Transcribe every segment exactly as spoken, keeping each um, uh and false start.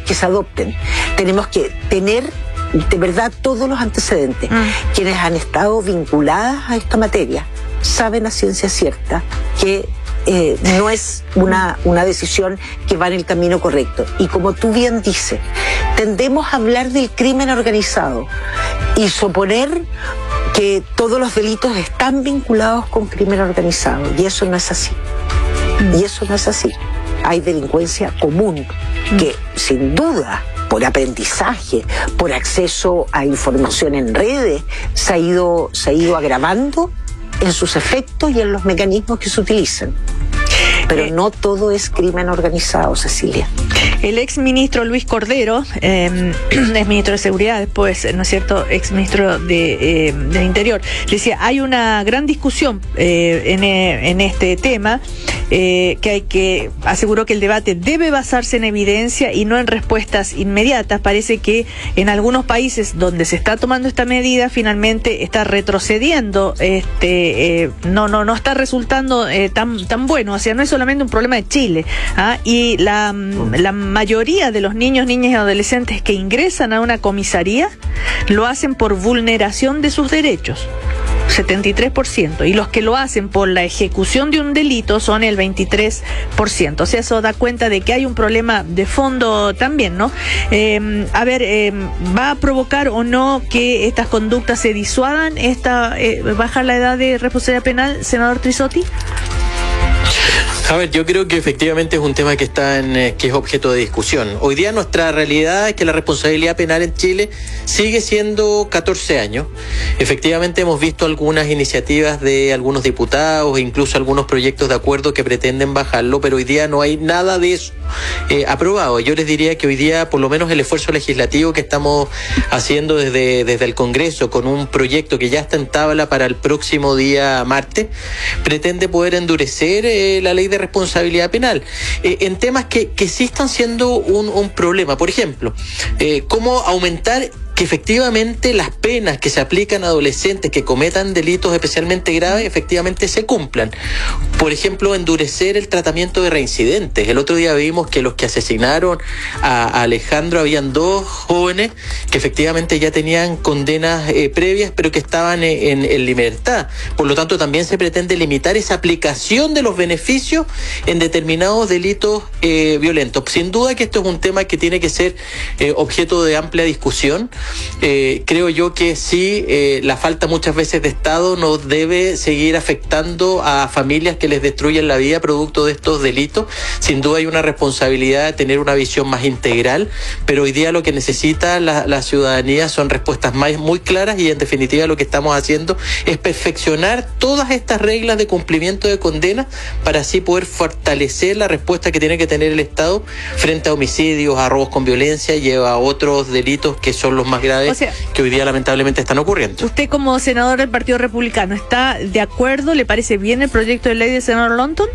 que se adopten. Tenemos que tener de verdad todos los antecedentes. Mm. Quienes han estado vinculadas a esta materia saben a ciencia cierta que eh, no es una, una decisión que va en el camino correcto. Y como tú bien dices, tendemos a hablar del crimen organizado y suponer que todos los delitos están vinculados con crimen organizado, y eso no es así. Y eso no es así. Hay delincuencia común que, sin duda, por aprendizaje, por acceso a información en redes, se ha ido, se ha ido agravando en sus efectos y en los mecanismos que se utilizan. Pero eh, no todo es crimen organizado, Cecilia. El ex ministro Luis Cordero, eh, ex ministro de Seguridad, después, ¿no es cierto?, ex ministro de, eh, del Interior, decía, hay una gran discusión eh, en, en este tema, eh, que hay que, aseguró que el debate debe basarse en evidencia y no en respuestas inmediatas. Parece que en algunos países donde se está tomando esta medida, finalmente está retrocediendo, este, eh, no, no, no está resultando eh, tan, tan bueno, o sea, no es solamente un problema de Chile, ¿ah? Y la, la mayoría de los niños, niñas y adolescentes que ingresan a una comisaría lo hacen por vulneración de sus derechos, setenta y tres por ciento, y los que lo hacen por la ejecución de un delito son el veintitrés por ciento. O sea, eso da cuenta de que hay un problema de fondo también, ¿no? Eh, a ver, eh, ¿va a provocar o no que estas conductas se disuadan, esta eh, bajar la edad de responsabilidad penal, senador Trizzotti? A ver, yo creo que efectivamente es un tema que está en, eh, que es objeto de discusión. Hoy día nuestra realidad es que la responsabilidad penal en Chile sigue siendo catorce años. Efectivamente hemos visto algunas iniciativas de algunos diputados, incluso algunos proyectos de acuerdo que pretenden bajarlo, pero hoy día no hay nada de eso eh, aprobado. Yo les diría que hoy día, por lo menos el esfuerzo legislativo que estamos haciendo desde, desde el Congreso, con un proyecto que ya está en tabla para el próximo día martes, pretende poder endurecer eh, la ley de responsabilidad penal eh, en temas que, que sí están siendo un, un problema. Por ejemplo, eh, cómo aumentar que efectivamente las penas que se aplican a adolescentes que cometan delitos especialmente graves efectivamente se cumplan. Por ejemplo, endurecer el tratamiento de reincidentes. El otro día vimos que los que asesinaron a Alejandro, habían dos jóvenes que efectivamente ya tenían condenas eh, previas, pero que estaban en, en libertad. Por lo tanto, también se pretende limitar esa aplicación de los beneficios en determinados delitos eh, violentos. Sin duda que esto es un tema que tiene que ser eh, objeto de amplia discusión. Eh, creo yo que sí, eh, la falta muchas veces de Estado no debe seguir afectando a familias que les destruyen la vida producto de estos delitos. Sin duda hay una responsabilidad de tener una visión más integral, pero hoy día lo que necesita la, la ciudadanía son respuestas más, muy claras, y en definitiva lo que estamos haciendo es perfeccionar todas estas reglas de cumplimiento de condenas para así poder fortalecer la respuesta que tiene que tener el Estado frente a homicidios, a robos con violencia y a otros delitos que son los más graves, o sea, que hoy día lamentablemente están ocurriendo. Usted, como senador del Partido Republicano, ¿está de acuerdo? ¿Le parece bien el proyecto de ley del senador Longton?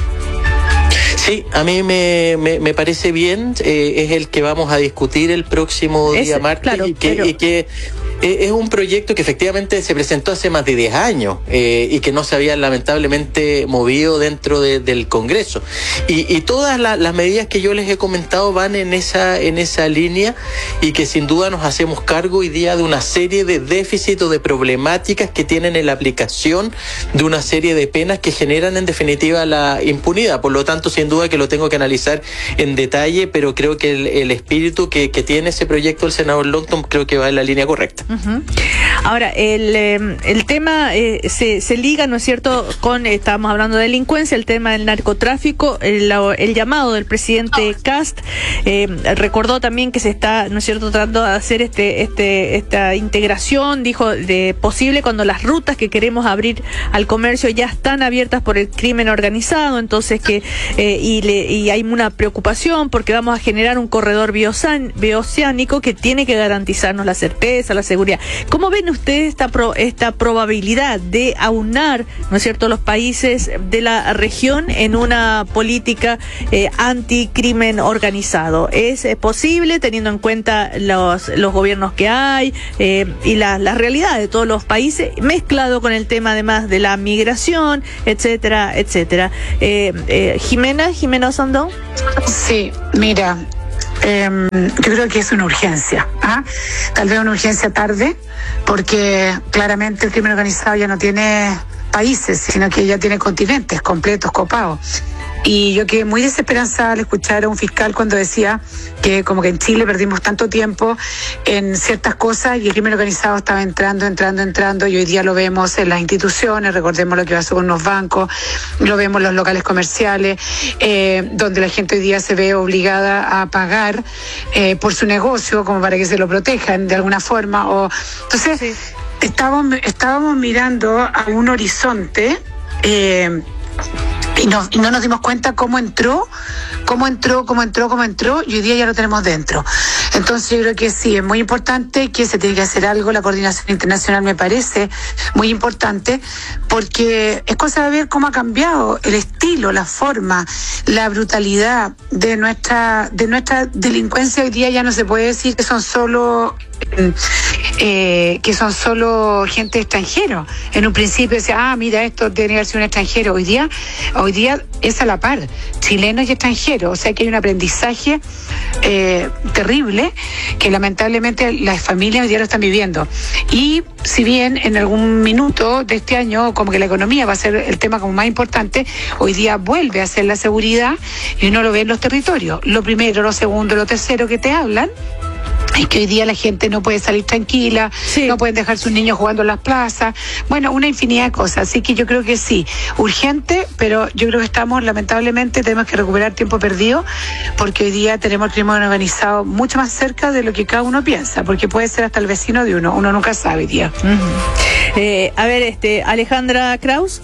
Sí, a mí me, me, me parece bien, eh, es el que vamos a discutir el próximo día es, martes, claro, y, que, pero... y que es un proyecto que efectivamente se presentó hace más de diez años eh, y que no se había lamentablemente movido dentro de, del Congreso. Y, y todas la, las medidas que yo les he comentado van en esa, en esa línea, y que sin duda nos hacemos cargo hoy día de una serie de déficits o de problemáticas que tienen en la aplicación de una serie de penas que generan en definitiva la impunidad. Por lo tanto, sin duda que lo tengo que analizar en detalle, pero creo que el, el espíritu que, que tiene ese proyecto del senador Longton creo que va en la línea correcta. Uh-huh. Ahora, el, eh, el tema eh, se, se liga, ¿no es cierto?, con, eh, estábamos hablando de delincuencia, el tema del narcotráfico, el, el llamado del presidente Kast, eh, recordó también que se está, ¿no es cierto?, tratando de hacer este, este, esta integración, dijo, de posible cuando las rutas que queremos abrir al comercio ya están abiertas por el crimen organizado, entonces que, eh, y, le, y hay una preocupación porque vamos a generar un corredor biosan, bioceánico que tiene que garantizarnos la certeza, la seguridad. ¿Cómo ven ustedes esta pro, esta probabilidad de aunar, ¿no es cierto?, los países de la región en una política eh, anticrimen organizado? ¿Es eh, posible, teniendo en cuenta los, los gobiernos que hay eh, y la, la realidad de todos los países, mezclado con el tema además de la migración, etcétera, etcétera? Eh, eh, Jimena, Jimena Osandón. Sí, mira, Eh, yo creo que es una urgencia, ¿ah? Tal vez una urgencia tarde, porque claramente el crimen organizado ya no tiene países, sino que ya tiene continentes completos, copados. Y yo quedé muy desesperanzada al escuchar a un fiscal cuando decía que como que en Chile perdimos tanto tiempo en ciertas cosas y el crimen organizado estaba entrando, entrando, entrando, y hoy día lo vemos en las instituciones, recordemos lo que pasó con los bancos, lo vemos en los locales comerciales, eh, donde la gente hoy día se ve obligada a pagar eh, por su negocio como para que se lo protejan de alguna forma. O entonces sí. estábamos, estábamos mirando a un horizonte eh, Y no, y no nos dimos cuenta cómo entró, cómo entró, cómo entró, cómo entró, y hoy día ya lo tenemos dentro. Entonces yo creo que sí, es muy importante, que se tiene que hacer algo, la coordinación internacional me parece muy importante, porque es cosa de ver cómo ha cambiado el estilo, la forma, la brutalidad de nuestra, de nuestra delincuencia. Hoy día ya no se puede decir que son solo... Eh, que son solo gente extranjera. En un principio decía, ah, mira, esto tiene que haber sido un extranjero. Hoy día, hoy día es a la par, chilenos y extranjeros. O sea que hay un aprendizaje eh, terrible que lamentablemente las familias hoy día lo están viviendo. Y si bien en algún minuto de este año como que la economía va a ser el tema como más importante, hoy día vuelve a ser la seguridad y uno lo ve en los territorios. Lo primero, lo segundo, lo tercero que te hablan es que hoy día la gente no puede salir tranquila, sí. no pueden dejar sus niños jugando en las plazas, bueno, una infinidad de cosas. Así que yo creo que sí, urgente, pero yo creo que estamos, lamentablemente, tenemos que recuperar tiempo perdido, porque hoy día tenemos el crimen organizado mucho más cerca de lo que cada uno piensa, porque puede ser hasta el vecino de uno, uno nunca sabe hoy día. Uh-huh. eh, a ver, este Alejandra Kraus.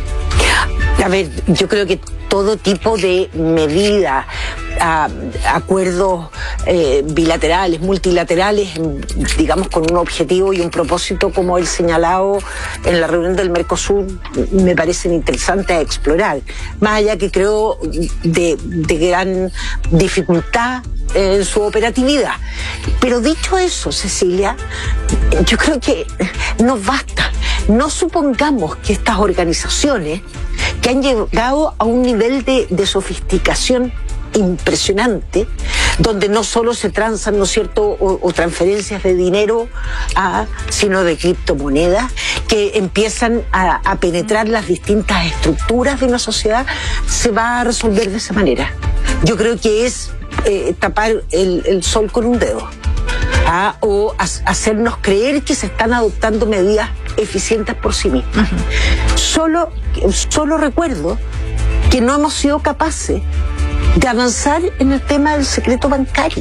A ver, yo creo que todo tipo de medida, a, acuerdos eh, bilaterales, multilaterales, digamos con un objetivo y un propósito como el señalado en la reunión del Mercosur, me parecen interesantes a explorar, más allá que creo de, de gran dificultad en su operatividad. Pero dicho eso, Cecilia, yo creo que nos basta. No supongamos que estas organizaciones que han llegado a un nivel de, de sofisticación impresionante, donde no solo se transan, ¿no es cierto?, o, o transferencias de dinero, a, sino de criptomonedas, que empiezan a, a penetrar las distintas estructuras de una sociedad, se va a resolver de esa manera. Yo creo que es eh, tapar el, el sol con un dedo. ¿Ah? O a, hacernos creer que se están adoptando medidas eficientes por sí mismas. Uh-huh. Solo, solo recuerdo que no hemos sido capaces de avanzar en el tema del secreto bancario.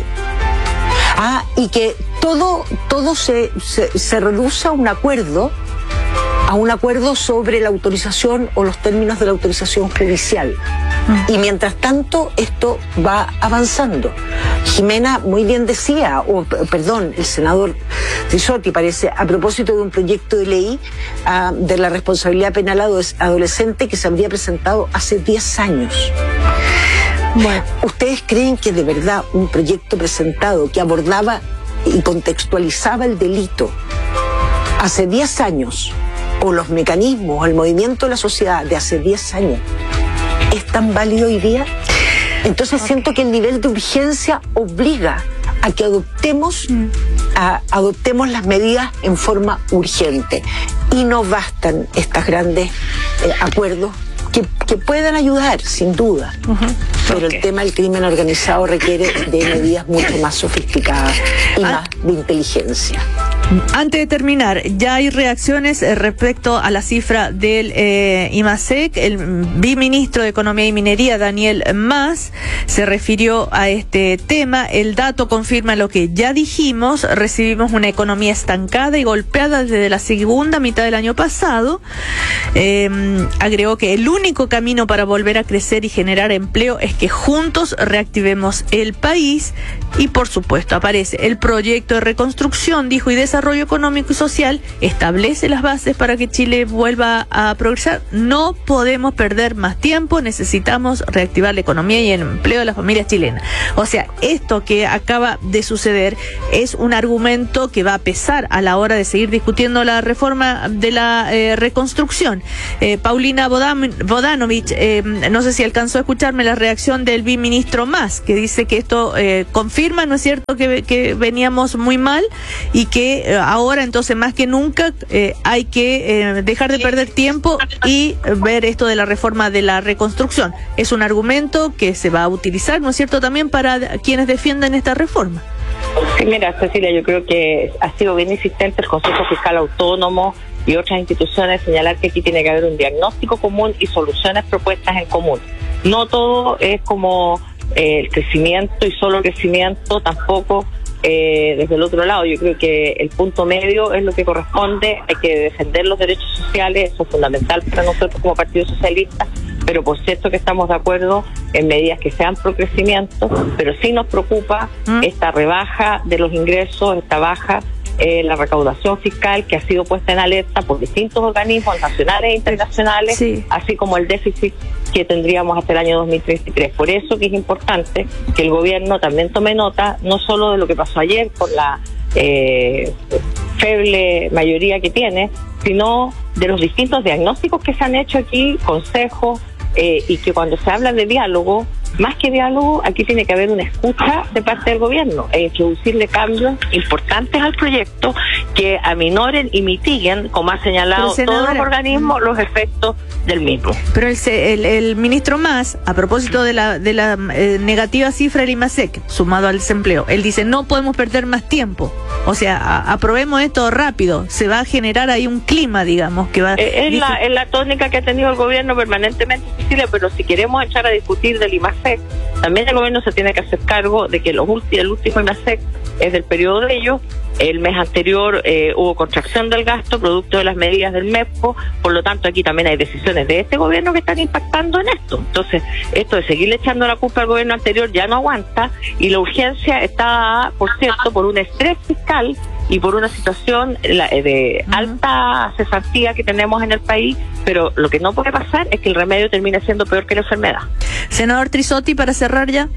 Ah, y que todo, todo se, se, se reduce a un acuerdo, a un acuerdo sobre la autorización o los términos de la autorización judicial. Mm. Y mientras tanto esto va avanzando. Jimena muy bien decía, o perdón, el senador Risotti parece, a propósito de un proyecto de ley uh, de la responsabilidad penal adolescente que se habría presentado hace diez años. Bueno, ¿ustedes creen que de verdad un proyecto presentado que abordaba y contextualizaba el delito hace diez años, o los mecanismos, o el movimiento de la sociedad de hace diez años, es tan válido hoy día? Entonces okay. siento que el nivel de urgencia obliga a que adoptemos, mm. a, adoptemos las medidas en forma urgente. Y no bastan estos grandes eh, acuerdos que, que puedan ayudar, sin duda. Uh-huh. Pero okay. el tema del crimen organizado requiere de medidas mucho más sofisticadas y ah. más de inteligencia. Antes de terminar, ya hay reacciones respecto a la cifra del eh, IMASEC. El viceministro de Economía y Minería, Daniel Mas, se refirió a este tema. El dato confirma lo que ya dijimos. Recibimos una economía estancada y golpeada desde la segunda mitad del año pasado. Eh, agregó que el único camino para volver a crecer y generar empleo es que juntos reactivemos el país. Y por supuesto aparece el proyecto de reconstrucción, dijo, y desarrollo Desarrollo Económico y Social establece las bases para que Chile vuelva a progresar. No podemos perder más tiempo, necesitamos reactivar la economía y el empleo de las familias chilenas. O sea, esto que acaba de suceder es un argumento que va a pesar a la hora de seguir discutiendo la reforma de la eh, reconstrucción. Eh, Paulina Bodam, Bodanovich, eh, no sé si alcanzó a escucharme la reacción del viceministro Mas, que dice que esto eh, confirma, ¿no es cierto?, que, que veníamos muy mal y que eh, ahora entonces más que nunca eh, hay que eh, dejar de perder tiempo y ver esto de la reforma de la reconstrucción. Es un argumento que se va a utilizar, ¿no es cierto?, también para quienes defienden esta reforma. Sí, mira, Cecilia, yo creo que ha sido bien insistente el Consejo Fiscal Autónomo y otras instituciones señalar que aquí tiene que haber un diagnóstico común y soluciones propuestas en común. No todo es como eh, el crecimiento y solo crecimiento, tampoco eh, desde el otro lado. Yo creo que el punto medio es lo que corresponde, hay que defender los derechos sociales, eso es fundamental para nosotros como Partido Socialista, pero por cierto que estamos de acuerdo en medidas que sean pro crecimiento, pero sí nos preocupa ¿Mm? esta rebaja de los ingresos, esta baja eh, la recaudación fiscal que ha sido puesta en alerta por distintos organismos nacionales e internacionales, sí. así como el déficit que tendríamos hasta el año dos mil treinta y tres. Por eso que es importante que el gobierno también tome nota, no solo de lo que pasó ayer por la eh, feble mayoría que tiene, sino de los distintos diagnósticos que se han hecho aquí, consejos, eh, y que cuando se habla de diálogo, más que diálogo, aquí tiene que haber una escucha de parte del gobierno e introducirle cambios importantes al proyecto que aminoren y mitiguen, como ha señalado todos los organismos, los efectos del mismo. Pero el, el, el ministro Mas, a propósito de la de la eh, negativa cifra del IMASEC, sumado al desempleo, él dice, no podemos perder más tiempo. O sea, a, aprobemos esto rápido. Se va a generar ahí un clima, digamos, que va... Eh, es, dice... la, es la tónica que ha tenido el gobierno permanentemente, Cecilia, pero si queremos echar a discutir del IMASEC, también el gobierno se tiene que hacer cargo de que los ulti, el último IMASEC es del periodo de ellos. El mes anterior eh, hubo contracción del gasto producto de las medidas del MEPCO, por lo tanto aquí también hay decisiones de este gobierno que están impactando en esto. Entonces, esto de seguirle echando la culpa al gobierno anterior ya no aguanta, y la urgencia está, por cierto, por un estrés fiscal y por una situación de alta cesantía que tenemos en el país, pero lo que no puede pasar es que el remedio termine siendo peor que la enfermedad. Senador Trizoti, para cerrar ya.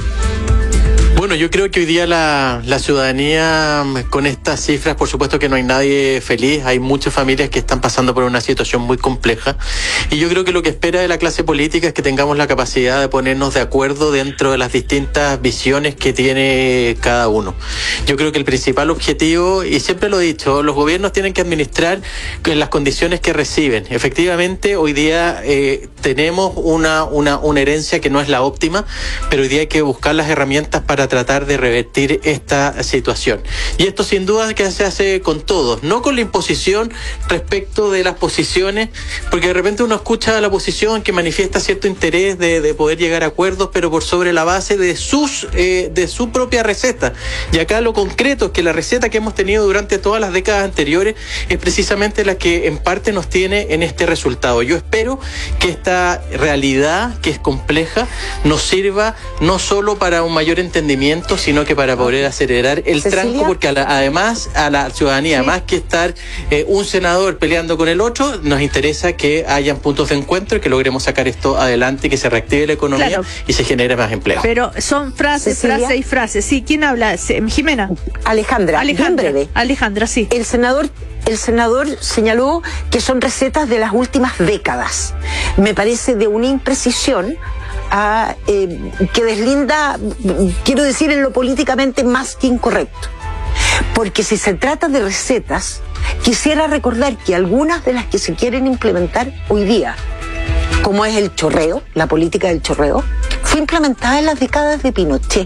Bueno, yo creo que hoy día la, la ciudadanía, con estas cifras, por supuesto que no hay nadie feliz, hay muchas familias que están pasando por una situación muy compleja, y yo creo que lo que espera de la clase política es que tengamos la capacidad de ponernos de acuerdo dentro de las distintas visiones que tiene cada uno. Yo creo que el principal objetivo, y siempre lo he dicho, los gobiernos tienen que administrar en las condiciones que reciben. Efectivamente, hoy día eh, tenemos una, una, una herencia que no es la óptima, pero hoy día hay que buscar las herramientas para tratar de revertir esta situación. Y esto sin duda que se hace con todos, no con la imposición respecto de las posiciones, porque de repente uno escucha a la oposición que manifiesta cierto interés de, de poder llegar a acuerdos, pero por sobre la base de sus eh, de su propia receta. Y acá lo concreto es que la receta que hemos tenido durante todas las décadas anteriores es precisamente la que en parte nos tiene en este resultado. Yo espero que esta realidad, que es compleja, nos sirva no solo para un mayor entendimiento, sino que para poder acelerar el Cecilia. tranco, porque a la, además a la ciudadanía, sí. más que estar eh, un senador peleando con el otro, nos interesa que hayan puntos de encuentro y que logremos sacar esto adelante, que se reactive la economía, claro. y se genere más empleo. Pero son frases, Cecilia. frases y frases. Sí, ¿quién habla? Jimena. Alejandra. Alejandra, breve. Alejandra, sí. El senador El senador señaló que son recetas de las últimas décadas. Me parece de una imprecisión a, eh, que deslinda, quiero decir, en lo políticamente más que incorrecto. Porque si se trata de recetas, quisiera recordar que algunas de las que se quieren implementar hoy día, como es el chorreo, la política del chorreo, fue implementada en las décadas de Pinochet.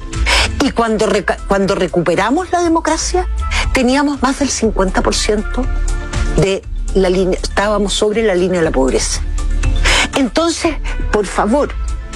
Y cuando, reca- cuando recuperamos la democracia, teníamos más del cincuenta por ciento de la línea, estábamos sobre la línea de la pobreza. Entonces, por favor,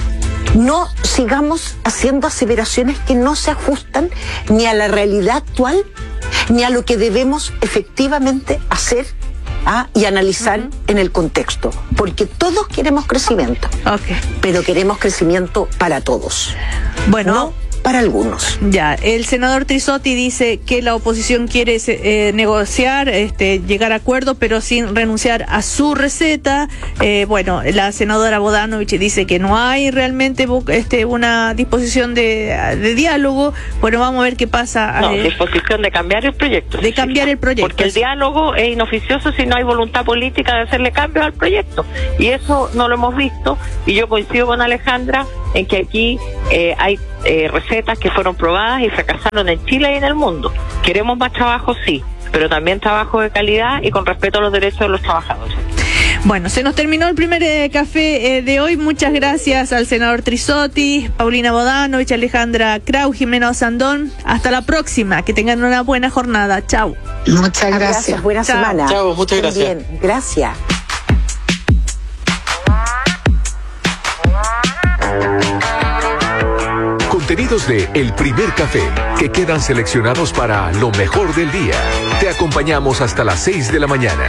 no sigamos haciendo aseveraciones que no se ajustan ni a la realidad actual, ni a lo que debemos efectivamente hacer ¿ah? y analizar uh-huh. en el contexto. Porque todos queremos crecimiento, okay. pero queremos crecimiento para todos. Bueno, no para algunos. Ya, el senador Trisotti dice que la oposición quiere eh, negociar, este, llegar a acuerdo, pero sin renunciar a su receta. Eh, bueno, la senadora Bodanovich dice que no hay realmente este, una disposición de, de diálogo. Bueno, vamos a ver qué pasa. No, eh, disposición de cambiar el proyecto. De cambiar el proyecto. Porque el diálogo es inoficioso si no hay voluntad política de hacerle cambios al proyecto. Y eso no lo hemos visto. Y yo coincido con Alejandra en que aquí eh, hay eh, recetas que fueron probadas y fracasaron en Chile y en el mundo. Queremos más trabajo, sí, pero también trabajo de calidad y con respeto a los derechos de los trabajadores. Bueno, se nos terminó el primer eh, café eh, de hoy. Muchas gracias al senador Trisotti, Paulina Bodanovich, Alejandra Krau, Jimena Osandón. Hasta la próxima. Que tengan una buena jornada. Chau. Muchas gracias. Gracias, buena Chao. semana. Chao, muchas Estén gracias. bien, gracias. Contenidos de El Primer Café, que quedan seleccionados para lo mejor del día. Te acompañamos hasta las seis de la mañana.